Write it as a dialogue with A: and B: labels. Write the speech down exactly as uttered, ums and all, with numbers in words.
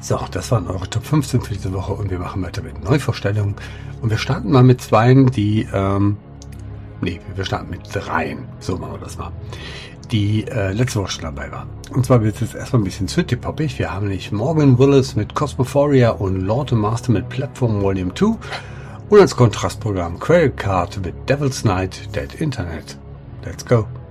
A: So, das waren eure Top fünfzehn für diese Woche und wir machen weiter mit Neuvorstellungen. Und wir starten mal mit zweien, die, ähm, nee, wir starten mit dreien. So machen wir das mal. Die äh, letzte Woche schon dabei waren. Und zwar wird es jetzt erstmal ein bisschen city-poppig. Wir haben nämlich Morgan Willis mit Cosmophoria und Lord and Master mit Platform Volume zwei und als Kontrastprogramm Credit Card mit Devil's Night, Dead Internet. Let's go!